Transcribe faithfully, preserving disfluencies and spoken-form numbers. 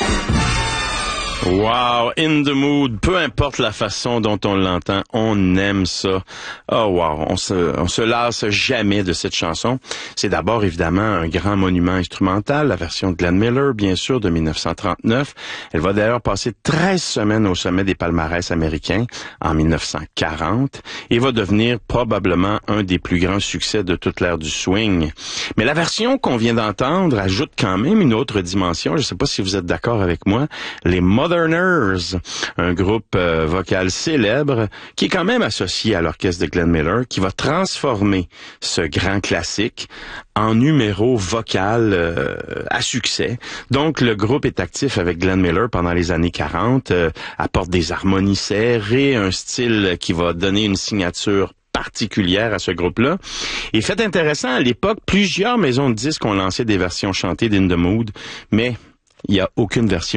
Wow, in the mood, peu importe la façon dont on l'entend, on aime ça. Oh wow, on se, on se lasse jamais de cette chanson. C'est d'abord évidemment un grand monument instrumental, la version de Glenn Miller, bien sûr, de mille neuf cent trente-neuf. Elle va d'ailleurs passer treize semaines au sommet des palmarès américains en mille neuf cent quarante et va devenir probablement un des plus grands succès de toute l'ère du swing. Mais la version qu'on vient d'entendre ajoute quand même une autre dimension. Je ne sais pas si vous êtes d'accord avec moi. Les Moderners, un groupe euh, vocal célèbre qui est quand même associé à l'orchestre de Glenn Miller, qui va transformer ce grand classique en numéro vocal euh, à succès. Donc, le groupe est actif avec Glenn Miller pendant les années quarante, euh, apporte des harmonies serrées, un style qui va donner une signature particulière à ce groupe-là. Et fait intéressant, à l'époque, plusieurs maisons de disques ont lancé des versions chantées d'In the Mood, mais il n'y a aucune version